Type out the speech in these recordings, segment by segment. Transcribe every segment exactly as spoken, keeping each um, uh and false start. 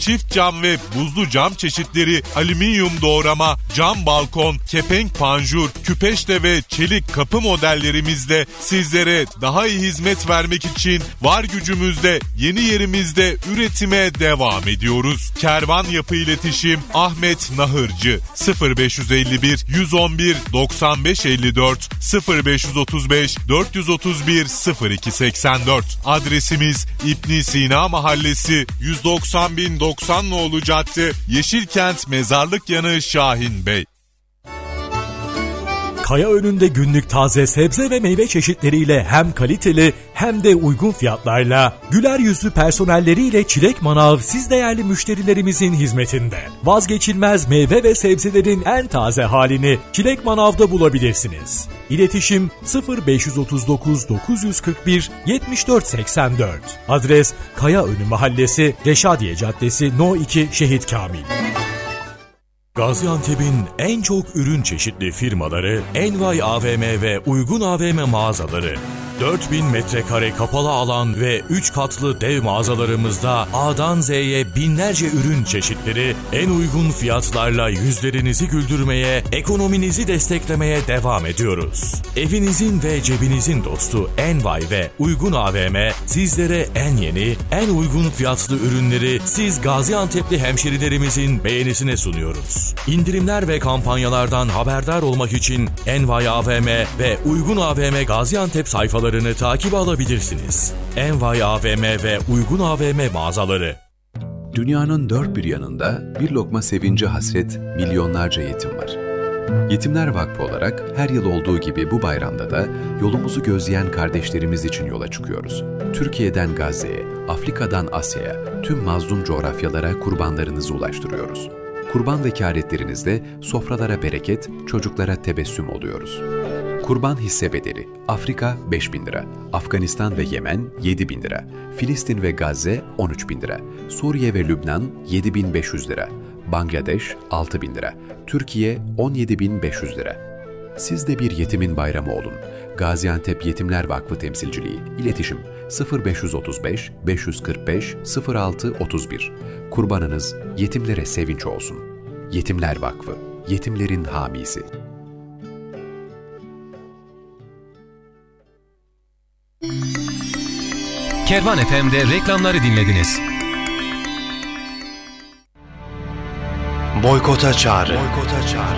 çift cam ve buzlu cam çeşitleri, alüminyum doğrama, cam balkon, kepenk panjur, küpeşte ve çelik kapı modellerimizle sizlere daha iyi hizmet vermek için var gücümüzde, yeni yerimizde üretime devam ediyoruz. Kervan Yapı İletişim Ahmet Nahırcı sıfır beş elli bir yüz on bir doksan beş elli dört sıfır beş otuz beş dört yüz otuz bir sıfır iki seksen dört. Adresimiz İbn Sina Mahallesi yüz doksan bin doksan nolu Cadde, Yeşilkent Mezarlık yanı Şahin Bey. Kaya önünde günlük taze sebze ve meyve çeşitleriyle hem kaliteli hem de uygun fiyatlarla güler yüzlü personelleriyle Çilek Manav siz değerli müşterilerimizin hizmetinde. Vazgeçilmez meyve ve sebzelerin en taze halini Çilek Manav'da bulabilirsiniz. İletişim sıfır beş otuz dokuz dokuz kırk bir yetmiş dört seksen dört. Adres Kayaönü Mahallesi, Reşadiye Caddesi, No iki, Şehit Kamil. Gaziantep'in en çok ürün çeşitli firmaları, Envay A V M ve Uygun A V M mağazaları. dört bin metrekare kapalı alan ve üç katlı dev mağazalarımızda A'dan Z'ye binlerce ürün çeşitleri en uygun fiyatlarla yüzlerinizi güldürmeye, ekonominizi desteklemeye devam ediyoruz. Evinizin ve cebinizin dostu Envay ve Uygun A V M sizlere en yeni, en uygun fiyatlı ürünleri siz Gaziantep'li hemşerilerimizin beğenisine sunuyoruz. İndirimler ve kampanyalardan haberdar olmak için Envay A V M ve Uygun A V M Gaziantep sayfalarını takip alabilirsiniz. Envay A V M ve Uygun A V M mağazaları. Dünyanın dört bir yanında bir lokma sevince hasret milyonlarca yetim var. Yetimler Vakfı olarak her yıl olduğu gibi bu bayramda da yolumuzu gözleyen kardeşlerimiz için yola çıkıyoruz. Türkiye'den Gazze'ye, Afrika'dan Asya'ya, tüm mazlum coğrafyalara kurbanlarınızı ulaştırıyoruz. Kurban vekaletlerinizle sofralara bereket, çocuklara tebessüm oluyoruz. Kurban hisse bedeli Afrika beş bin lira, Afganistan ve Yemen yedi bin lira, Filistin ve Gazze on üç bin lira, Suriye ve Lübnan yedi bin beş yüz lira, Bangladeş altı bin lira, Türkiye on yedi bin beş yüz lira. Siz de bir yetimin bayramı olun. Gaziantep Yetimler Vakfı Temsilciliği. İletişim sıfır beş otuz beş beş kırk beş sıfır altı otuz bir. Kurbanınız yetimlere sevinç olsun. Yetimler Vakfı, yetimlerin hamisi. Kervan F M'de reklamları dinlediniz. Boykota çağrı. Boykota çağrı.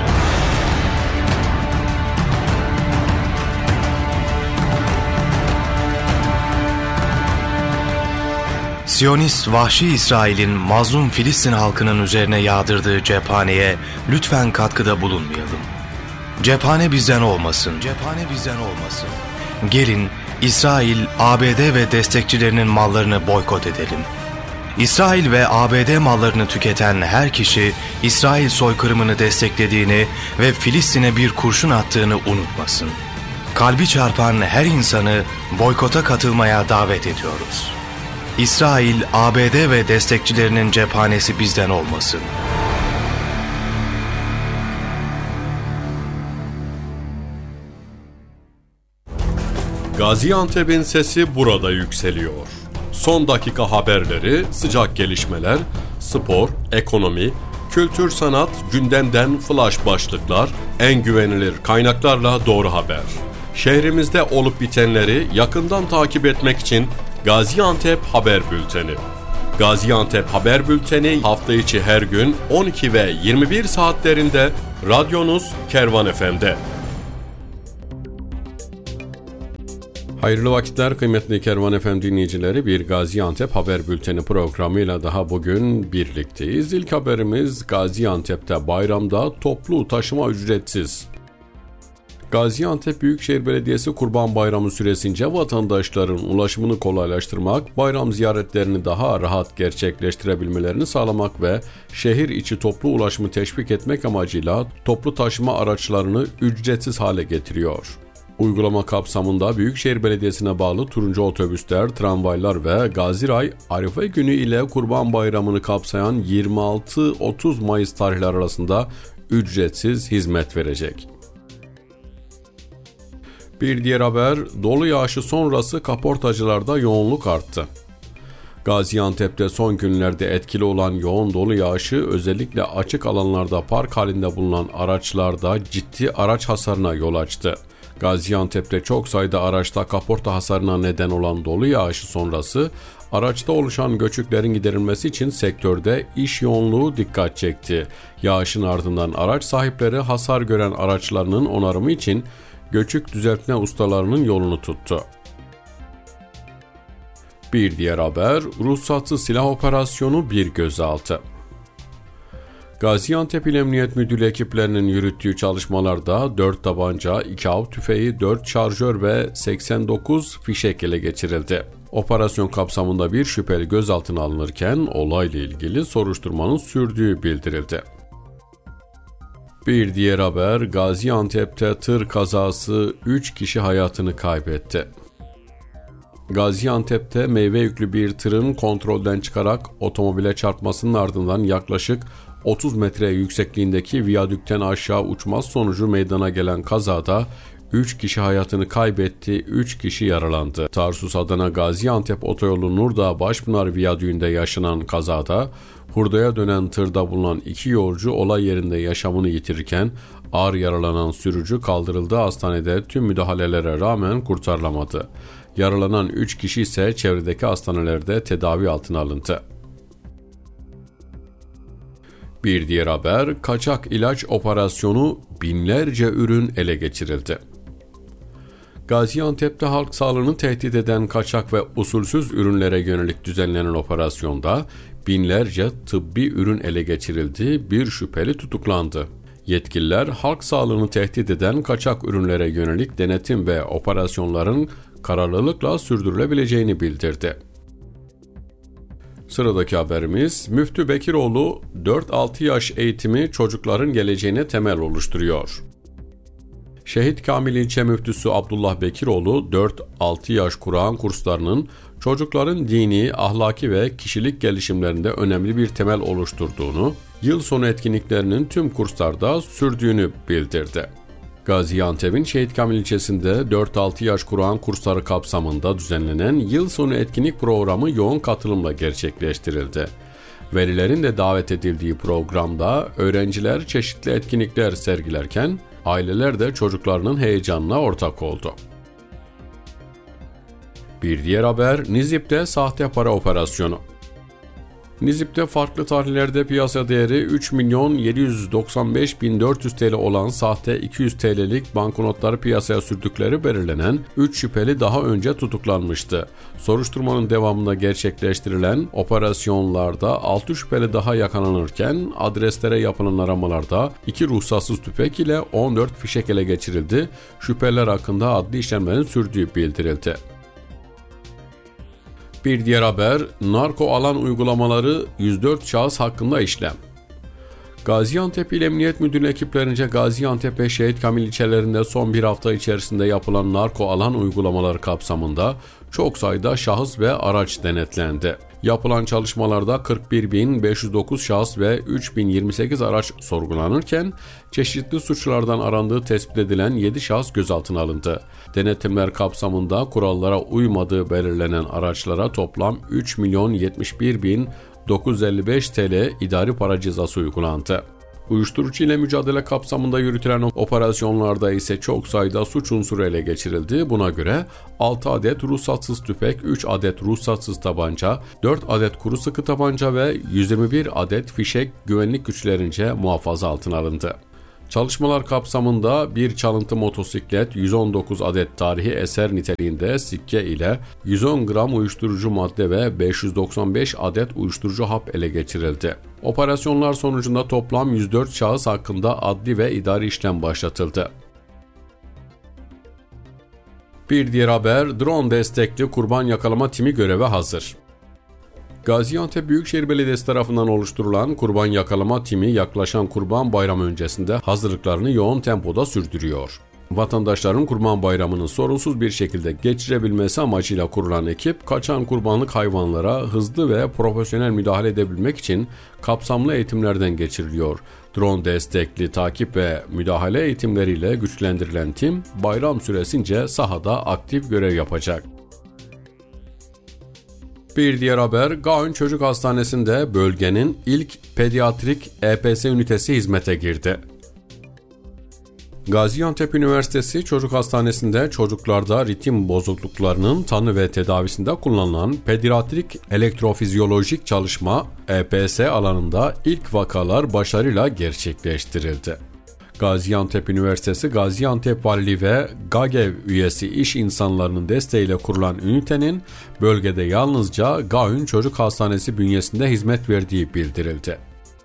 Siyonist vahşi İsrail'in mazlum Filistin halkının üzerine yağdırdığı cephaneye lütfen katkıda bulunmayalım. Cephane bizden olmasın. Cephane bizden olmasın. Gelin İsrail, A B D ve destekçilerinin mallarını boykot edelim. İsrail ve A B D mallarını tüketen her kişi İsrail soykırımını desteklediğini ve Filistin'e bir kurşun attığını unutmasın. Kalbi çarpan her insanı boykota katılmaya davet ediyoruz. İsrail, A B D ve destekçilerinin cephanesi bizden olmasın. Gaziantep'in sesi burada yükseliyor. Son dakika haberleri, sıcak gelişmeler, spor, ekonomi, kültür, sanat, gündemden flash başlıklar, en güvenilir kaynaklarla doğru haber. Şehrimizde olup bitenleri yakından takip etmek için Gaziantep Haber Bülteni. Gaziantep Haber Bülteni hafta içi her gün on iki ve yirmi bir saatlerinde radyonuz Kervan F M'de. Hayırlı vakitler kıymetli Kervan F M dinleyicileri, bir Gaziantep Haber Bülteni programıyla daha bugün birlikteyiz. İlk haberimiz Gaziantep'te bayramda toplu taşıma ücretsiz. Gaziantep Büyükşehir Belediyesi Kurban Bayramı süresince vatandaşların ulaşımını kolaylaştırmak, bayram ziyaretlerini daha rahat gerçekleştirebilmelerini sağlamak ve şehir içi toplu ulaşımı teşvik etmek amacıyla toplu taşıma araçlarını ücretsiz hale getiriyor. Uygulama kapsamında Büyükşehir Belediyesi'ne bağlı turuncu otobüsler, tramvaylar ve Gaziray, Arife günü ile Kurban Bayramı'nı kapsayan yirmi altı otuz Mayıs tarihleri arasında ücretsiz hizmet verecek. Bir diğer haber, dolu yağışı sonrası kaportacılarda yoğunluk arttı. Gaziantep'te son günlerde etkili olan yoğun dolu yağışı özellikle açık alanlarda park halinde bulunan araçlarda ciddi araç hasarına yol açtı. Gaziantep'te çok sayıda araçta kaporta hasarına neden olan dolu yağışı sonrası araçta oluşan göçüklerin giderilmesi için sektörde iş yoğunluğu dikkat çekti. Yağışın ardından araç sahipleri hasar gören araçlarının onarımı için göçük düzeltme ustalarının yolunu tuttu. Bir diğer haber, ruhsatsız silah operasyonu bir gözaltı. Gaziantep İl Emniyet Müdürlüğü ekiplerinin yürüttüğü çalışmalarda dört tabanca, iki av tüfeği, dört şarjör ve seksen dokuz fişek ele geçirildi. Operasyon kapsamında bir şüpheli gözaltına alınırken olayla ilgili soruşturmanın sürdüğü bildirildi. Bir diğer haber, Gaziantep'te tır kazası üç kişi hayatını kaybetti. Gaziantep'te meyve yüklü bir tırın kontrolden çıkarak otomobile çarpmasının ardından yaklaşık otuz metre yüksekliğindeki viyadükten aşağı uçması sonucu meydana gelen kazada üç kişi hayatını kaybetti, üç kişi yaralandı. Tarsus Adana Gaziantep otoyolu Nurdağ Başpınar Viyadüğü'nde yaşanan kazada hurdaya dönen tırda bulunan iki yolcu olay yerinde yaşamını yitirirken ağır yaralanan sürücü kaldırıldığı hastanede tüm müdahalelere rağmen kurtarılamadı. Yaralanan üç kişi ise çevredeki hastanelerde tedavi altına alındı. Bir diğer haber, kaçak ilaç operasyonu binlerce ürün ele geçirildi. Gaziantep'te halk sağlığını tehdit eden kaçak ve usulsüz ürünlere yönelik düzenlenen operasyonda binlerce tıbbi ürün ele geçirildi, bir şüpheli tutuklandı. Yetkililer halk sağlığını tehdit eden kaçak ürünlere yönelik denetim ve operasyonların kararlılıkla sürdürülebileceğini bildirdi. Sıradaki haberimiz, Müftü Bekiroğlu dört altı yaş eğitimi çocukların geleceğine temel oluşturuyor. Şehit Kamil İlçe Müftüsü Abdullah Bekiroğlu dört altı yaş Kur'an kurslarının çocukların dini, ahlaki ve kişilik gelişimlerinde önemli bir temel oluşturduğunu, yıl sonu etkinliklerinin tüm kurslarda sürdüğünü bildirdi. Gaziantep'in Şehit Kamil ilçesinde dört altı yaş Kur'an kursları kapsamında düzenlenen yıl sonu etkinlik programı yoğun katılımla gerçekleştirildi. Velilerin de davet edildiği programda öğrenciler çeşitli etkinlikler sergilerken aileler de çocuklarının heyecanına ortak oldu. Bir diğer haber, Nizip'te sahte para operasyonu. Nizip'te farklı tarihlerde piyasa değeri üç milyon yedi yüz doksan beş bin dört yüz T L olan sahte iki yüz T L'lik banknotları piyasaya sürdükleri belirlenen üç şüpheli daha önce tutuklanmıştı. Soruşturmanın devamında gerçekleştirilen operasyonlarda altı şüpheli daha yakalanırken adreslere yapılan aramalarda iki ruhsatsız tüfek ile on dört fişek ele geçirildi. Şüpheliler hakkında adli işlemlerin sürdüğü bildirildi. Bir diğer haber, narko alan uygulamaları yüz dört şahıs hakkında işlem. Gaziantep İl Emniyet Müdürlüğü ekiplerince Gaziantep ve Şehit Kamil ilçelerinde son bir hafta içerisinde yapılan narko alan uygulamaları kapsamında çok sayıda şahıs ve araç denetlendi. Yapılan çalışmalarda kırk bir bin beş yüz dokuz şahıs ve üç bin yirmi sekiz araç sorgulanırken çeşitli suçlardan arandığı tespit edilen yedi şahıs gözaltına alındı. Denetimler kapsamında kurallara uymadığı belirlenen araçlara toplam üç milyon yetmiş bir bin dokuz yüz elli beş T L idari para cezası uygulandı. Uyuşturucu ile mücadele kapsamında yürütülen operasyonlarda ise çok sayıda suç unsuru ele geçirildi. Buna göre altı adet ruhsatsız tüfek, üç adet ruhsatsız tabanca, dört adet kuru sıkı tabanca ve yüz yirmi bir adet fişek güvenlik güçlerince muhafaza altına alındı. Çalışmalar kapsamında bir çalıntı motosiklet, yüz on dokuz adet tarihi eser niteliğinde sikke ile yüz on gram uyuşturucu madde ve beş yüz doksan beş adet uyuşturucu hap ele geçirildi. Operasyonlar sonucunda toplam yüz dört şahıs hakkında adli ve idari işlem başlatıldı. Bir diğer haber, drone destekli kurban yakalama timi göreve hazır. Gaziantep Büyükşehir Belediyesi tarafından oluşturulan kurban yakalama timi yaklaşan Kurban Bayramı öncesinde hazırlıklarını yoğun tempoda sürdürüyor. Vatandaşların Kurban Bayramı'nın sorunsuz bir şekilde geçirebilmesi amacıyla kurulan ekip, kaçan kurbanlık hayvanlara hızlı ve profesyonel müdahale edebilmek için kapsamlı eğitimlerden geçiriliyor. Drone destekli takip ve müdahale eğitimleriyle güçlendirilen tim, bayram süresince sahada aktif görev yapacak. Bir diğer haber, Gaün Çocuk Hastanesi'nde bölgenin ilk pediatrik E P S ünitesi hizmete girdi. Gaziantep Üniversitesi Çocuk Hastanesi'nde çocuklarda ritim bozukluklarının tanı ve tedavisinde kullanılan pediatrik elektrofizyolojik çalışma E P S alanında ilk vakalar başarıyla gerçekleştirildi. Gaziantep Üniversitesi, Gaziantep Valiliği ve GAGEV üyesi iş insanlarının desteğiyle kurulan ünitenin bölgede yalnızca Gaün Çocuk Hastanesi bünyesinde hizmet verdiği bildirildi.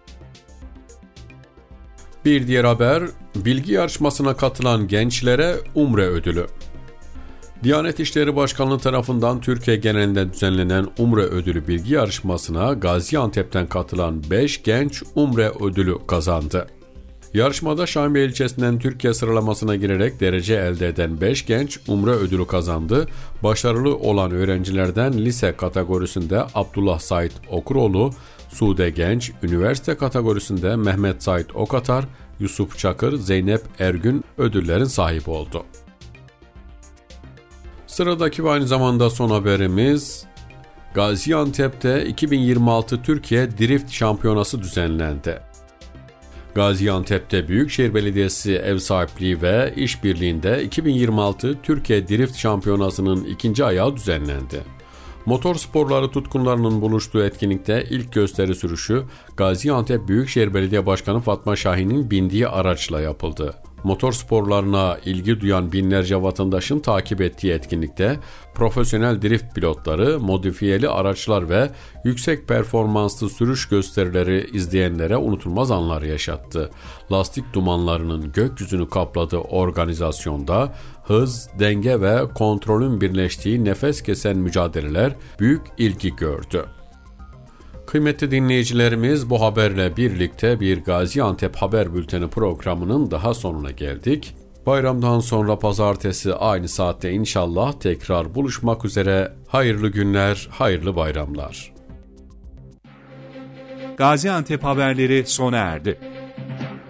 Bir diğer haber, bilgi yarışmasına katılan gençlere Umre ödülü. Diyanet İşleri Başkanlığı tarafından Türkiye genelinde düzenlenen Umre ödülü bilgi yarışmasına Gaziantep'ten katılan beş genç Umre ödülü kazandı. Yarışmada Şahinbey ilçesinden Türkiye sıralamasına girerek derece elde eden beş genç Umre ödülü kazandı. Başarılı olan öğrencilerden lise kategorisinde Abdullah Sait Okuroğlu, Sude Genç, üniversite kategorisinde Mehmet Sait Okatar, Yusuf Çakır, Zeynep Ergün ödüllerin sahibi oldu. Sıradaki ve aynı zamanda son haberimiz, Gaziantep'te iki bin yirmi altı Türkiye Drift Şampiyonası düzenlendi. Gaziantep'te Büyükşehir Belediyesi ev sahipliği ve işbirliğinde iki bin yirmi altı Türkiye Drift Şampiyonası'nın ikinci ayağı düzenlendi. Motor sporları tutkunlarının buluştuğu etkinlikte ilk gösteri sürüşü Gaziantep Büyükşehir Belediye Başkanı Fatma Şahin'in bindiği araçla yapıldı. Motor sporlarına ilgi duyan binlerce vatandaşın takip ettiği etkinlikte profesyonel drift pilotları, modifiyeli araçlar ve yüksek performanslı sürüş gösterileri izleyenlere unutulmaz anlar yaşattı. Lastik dumanlarının gökyüzünü kapladığı organizasyonda hız, denge ve kontrolün birleştiği nefes kesen mücadeleler büyük ilgi gördü. Kıymetli dinleyicilerimiz, bu haberle birlikte bir Gaziantep Haber Bülteni programının daha sonuna geldik. Bayramdan sonra pazartesi aynı saatte inşallah tekrar buluşmak üzere. Hayırlı günler, hayırlı bayramlar. Gaziantep haberleri sona erdi.